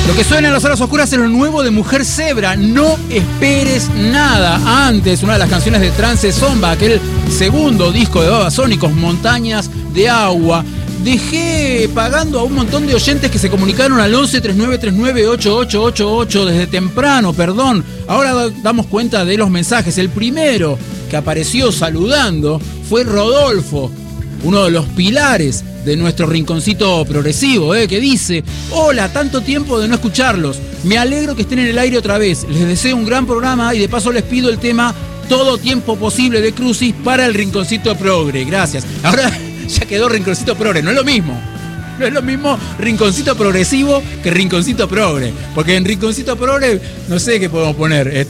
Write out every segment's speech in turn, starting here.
Lo que suena en las horas oscuras es lo nuevo de Mujer Zebra. No esperes nada. Antes, una de las canciones de Trance Zomba, aquel segundo disco de Babasónicos, Montañas de Agua. Dejé pagando a un montón de oyentes que se comunicaron al 11 39 39 8888 desde temprano, perdón. Ahora damos cuenta de los mensajes. El primero que apareció saludando fue Rodolfo, uno de los pilares de nuestro rinconcito progresivo, que dice: hola, tanto tiempo de no escucharlos, me alegro que estén en el aire otra vez, les deseo un gran programa y de paso les pido el tema Todo Tiempo Posible de Crucis para el rinconcito progre, gracias. Ahora ya quedó rinconcito progre, no es lo mismo. No es lo mismo rinconcito progresivo que rinconcito progre, porque en rinconcito progre no sé qué podemos poner,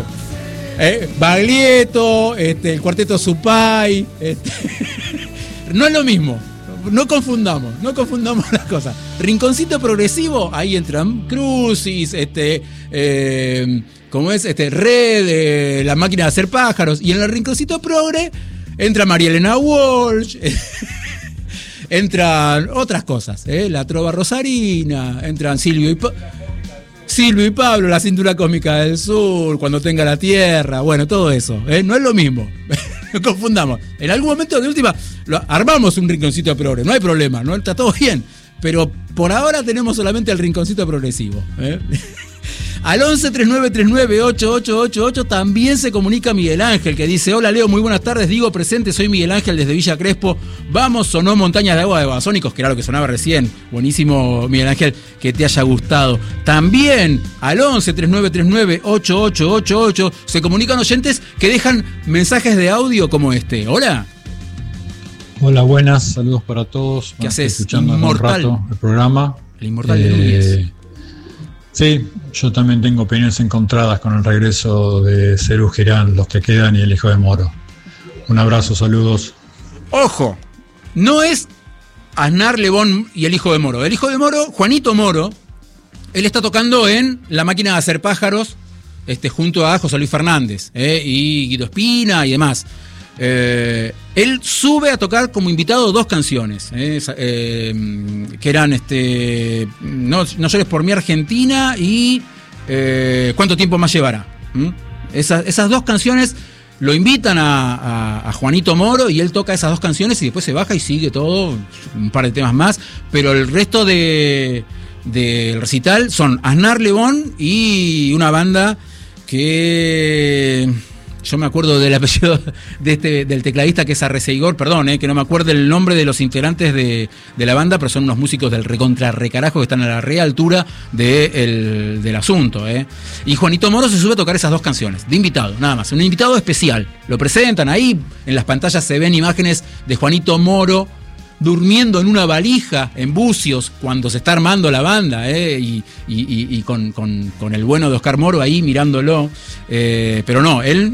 Baglietto, el cuarteto Supay, no es lo mismo. No confundamos las cosas. Rinconcito progresivo, ahí entran Crucis, Red, la máquina de hacer pájaros. Y en el rinconcito progre entra María Elena Walsh, entran otras cosas, la trova rosarina, entran Silvio y Pablo, la cintura cósmica del sur, Cuando tenga la tierra, bueno, todo eso, no es lo mismo. No confundamos. En algún momento de última armamos un rinconcito progre, no hay problema, no está todo bien, pero por ahora tenemos solamente el rinconcito progresivo. Al 11 39 39 8888 también se comunica Miguel Ángel, que dice: hola Leo, muy buenas tardes, digo presente, soy Miguel Ángel desde Villa Crespo. Vamos, sonó Montañas de Agua de Babasónicos, que era lo que sonaba recién. Buenísimo, Miguel Ángel, que te haya gustado. También al 11 39 39 8888 se comunican oyentes que dejan mensajes de audio como este. Hola. Hola, buenas, saludos para todos. ¿Qué haces? Escuchando Inmortal. un rato el programa. El Inmortal de Núñez. Sí, yo también tengo opiniones encontradas con el regreso de Cerú Girán, Los que quedan y El hijo de Moro. Un abrazo, saludos. Ojo, no es Aznar, Lebón y El hijo de Moro. El hijo de Moro, Juanito Moro, él está tocando en La máquina de hacer pájaros, junto a José Luis Fernández, y Guido Espina y demás. Él sube a tocar como invitado 2 canciones, que eran no llores por mi Argentina y ¿Cuánto tiempo más llevará? Esas 2 canciones lo invitan a Juanito Moro y él toca esas 2 canciones y después se baja y sigue todo, un par de temas más, pero el resto del recital son Aznar, Lebón y una banda que... Yo me acuerdo del apellido del tecladista, que es Arreceigor, perdón, que no me acuerdo el nombre de los integrantes de la banda, pero son unos músicos del recontra recarajo que están a la real altura del asunto. Y Juanito Moro se sube a tocar esas 2 canciones, de invitado, nada más, un invitado especial. Lo presentan ahí, en las pantallas se ven imágenes de Juanito Moro durmiendo en una valija en Bucios cuando se está armando la banda, y con el bueno de Oscar Moro ahí mirándolo, pero no, él